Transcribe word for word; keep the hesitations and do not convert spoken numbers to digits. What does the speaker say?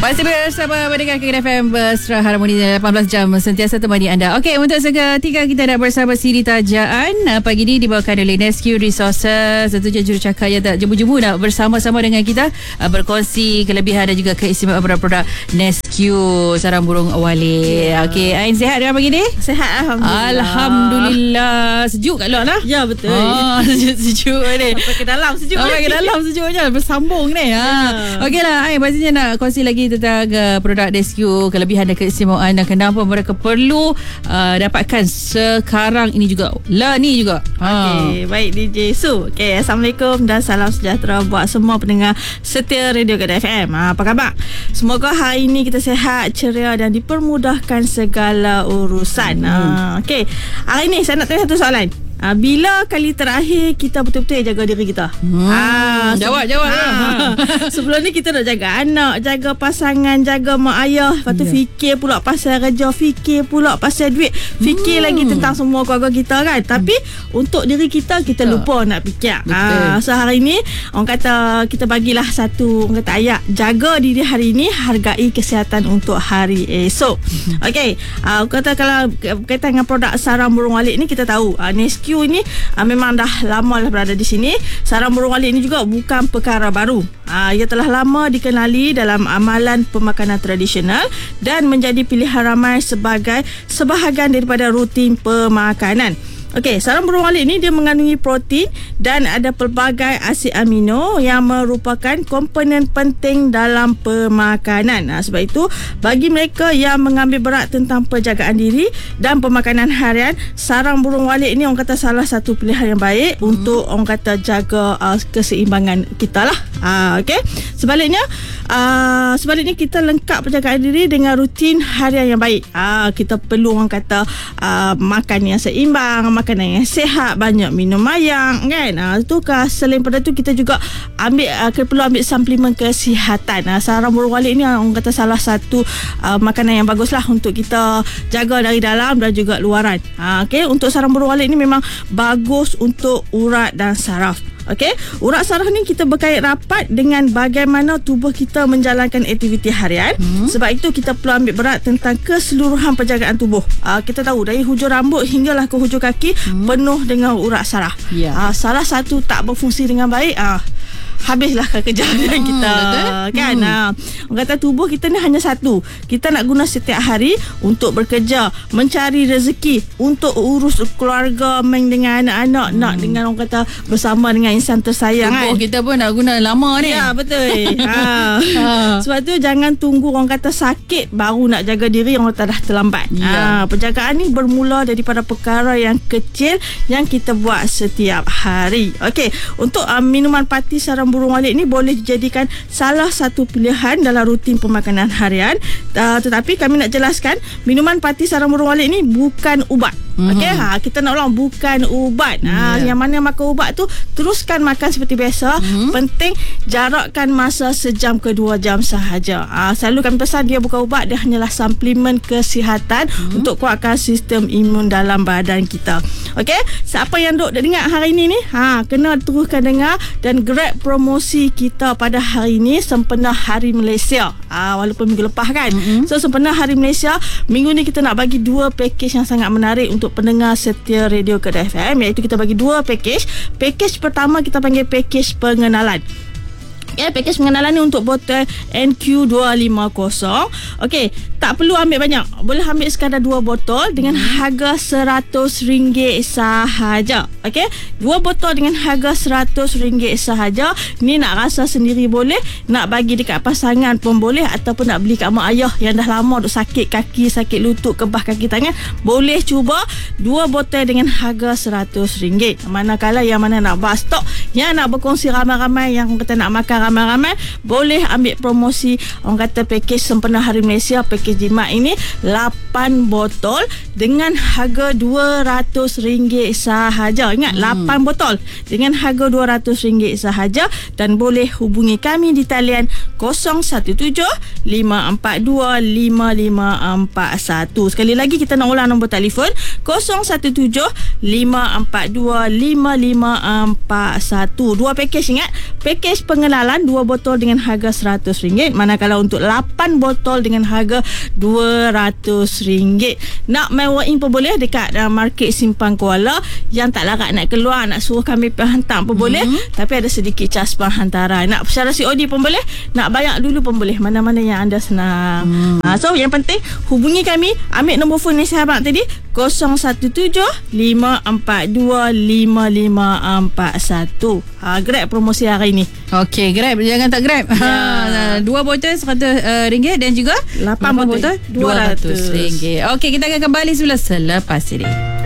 Masih bersama mendengar K F M Mesra Harmoni lapan belas jam sentiasa temani anda. Okey, untuk seketika kita nak bersama Siri Tajaan. Pagi ini dibawakan oleh Nescue Resources. Tentunya jurucakap yang tak jemu-jemu nak bersama-sama dengan kita berkongsi kelebihan dan juga keistimewaan produk-produk Nescue sarang burung Walid. Okey, Ain sihat dengan pagi ni? Sihat, Alhamdulillah. Alhamdulillah. Sejuk kat luar lah? Ya, betul. Oh, sejuk-sejuk ni. Sampai ke dalam sejuk. Sampai ke dalam sejuknya. Bersambung ni. Ha. Okeylah, Ain pastinya nak kongsi lagi tentang uh, produk Nescue, kelebihan dan keistimewaan dan kenapa mereka perlu uh, dapatkan sekarang ini juga. Lah ni juga. Okey, baik D J Su. Okey, Assalamualaikum dan salam sejahtera buat semua pendengar setia Radio K F M. Ha, apa khabar? Semoga hari ini kita sihat, ceria dan dipermudahkan segala urusan. Hmm. Ha, okey. Hari ini saya nak tanya satu soalan. Ha, bila kali terakhir kita betul-betul jaga diri kita? Hmm. Ha, jawab, jawab. Ha. Sebelum ni kita nak jaga anak, jaga pasangan, jaga mak ayah. Lepas tu yeah. fikir pula pasal kerja, fikir pula pasal duit, fikir hmm. lagi tentang semua keluarga kita kan. Tapi hmm. untuk diri kita, kita Betul. lupa nak fikir. Ha, so hari ni orang kata kita bagilah satu orang kata ayat, jaga diri hari ini, hargai kesihatan untuk hari esok. Hmm. Okey, uh, kata kalau berkaitan dengan produk sarang burung Walid ni, kita tahu uh, Nescue ini uh, memang dah lama lah berada di sini. Sarang burung Walid ini juga bukan perkara baru. Uh, ia telah lama dikenali dalam amalan pemakanan tradisional dan menjadi pilihan ramai sebagai sebahagian daripada rutin pemakanan. Okey, sarang burung Walid ni dia mengandungi protein dan ada pelbagai asid amino yang merupakan komponen penting dalam pemakanan. Nah, sebab itu bagi mereka yang mengambil berat tentang penjagaan diri dan pemakanan harian, sarang burung Walid ni orang kata salah satu pilihan yang baik hmm. untuk orang kata jaga uh, keseimbangan kita lah. Uh, Okey, sebaliknya uh, sebaliknya kita lengkap penjagaan diri dengan rutin harian yang baik. Uh, kita perlu orang kata uh, makan yang seimbang, makanan yang sihat, banyak minum air kan. Ha, tu kah, selain pada tu kita juga ambil uh, perlu ambil suplemen kesihatan. Ha, sarang burung Walid ni orang kata salah satu uh, makanan yang baguslah untuk kita jaga dari dalam dan juga luaran. Ha, okey, untuk sarang burung Walid ni memang bagus untuk urat dan saraf. Okey, urat saraf ni kita berkait rapat dengan bagaimana tubuh kita menjalankan aktiviti harian. Hmm. Sebab itu kita perlu ambil berat tentang keseluruhan penjagaan tubuh. Uh, kita tahu dari hujung rambut hinggalah ke hujung kaki hmm. penuh dengan urat saraf. Yeah. Uh, salah satu tak berfungsi dengan baik, uh, habislah kerjaan hmm, kita kan. Hmm. Ha, orang kata tubuh kita ni hanya satu. Kita nak guna setiap hari untuk bekerja, mencari rezeki, untuk urus keluarga, main dengan anak-anak, hmm. nak dengan orang kata bersama dengan insan tersayang. Tubuh kan kita pun nak guna lama ni. Ya, betul. ha. ha. Sebab tu jangan tunggu orang kata sakit baru nak jaga diri, orang kata dah terlambat. Ya. Ha, penjagaan ni bermula daripada perkara yang kecil yang kita buat setiap hari. Okey, untuk uh, minuman pati sarang burung Walid ni boleh dijadikan salah satu pilihan dalam rutin pemakanan harian. Uh, tetapi kami nak jelaskan, minuman pati sarang burung Walid ni bukan ubat. Mm-hmm. Okey, ha, kita nak ulang, bukan ubat. Ha, yeah. Yang mana makan ubat tu teruskan makan seperti biasa. Mm-hmm. Penting jarakkan masa sejam ke dua jam sahaja. Ha, selalu kami pesan dia bukan ubat, dia hanyalah suplemen kesihatan mm-hmm. untuk kuatkan sistem imun dalam badan kita. Okey, siapa yang duk dengar hari ini ni, ha, kena teruskan dengar dan grab promosi kita pada hari ini sempena Hari Malaysia. Ah, walaupun minggu lepas kan. Mm-hmm. So sempena Hari Malaysia, minggu ni kita nak bagi dua pakej yang sangat menarik untuk pendengar setia Radio K F M, iaitu kita bagi dua pakej. Pakej pertama kita panggil pakej pengenalan. Ya, pakej pengenalan ni untuk botol N Q dua lima kosong. Okey, tak perlu ambil banyak. Boleh ambil sekadar dua botol dengan hmm. harga seratus ringgit sahaja. Okey, dua botol dengan harga seratus ringgit sahaja. Ni nak rasa sendiri boleh, nak bagi dekat pasangan pun boleh, ataupun nak beli kat mak ayah yang dah lama duk sakit kaki, sakit lutut, kebah kaki tangan, boleh cuba dua botol dengan harga seratus ringgit. Manakala yang mana nak buat stok, yang nak berkongsi ramai-ramai, yang kata nak makan ramai-ramai, boleh ambil promosi orang kata pakej sempena Hari Malaysia, pakej jimat ini lapan botol dengan harga dua ratus ringgit sahaja. Ingat, hmm. lapan botol dengan harga dua ratus ringgit sahaja, dan boleh hubungi kami di talian kosong satu tujuh lima empat dua lima lima empat satu. Sekali lagi kita nak ulang nombor telefon kosong satu tujuh lima empat dua lima lima empat satu. Dua pakej, ingat, pakej pengenalan kemahalan dua botol dengan harga seratus ringgit, manakala untuk lapan botol dengan harga dua ratus ringgit. Nak main walk in pun boleh dekat uh, Market Simpang Kuala. Yang tak larat nak keluar, nak suruh kami hantar pun boleh, mm-hmm. tapi ada sedikit cas penghantaran. Nak secara C O D pun boleh, nak bayar dulu pun boleh, mana-mana yang anda senang. mm. uh, So yang penting hubungi kami, ambil nombor phone yang saya abang tadi, kosong satu tujuh lima empat dua lima lima empat satu. ha, Grab promosi hari ini. Okey, Grab, jangan tak Grab. ha, Dua botol seratus uh, ringgit dan juga lapan botol dua ratus ringgit. Okey, kita akan kembali semula selepas ini.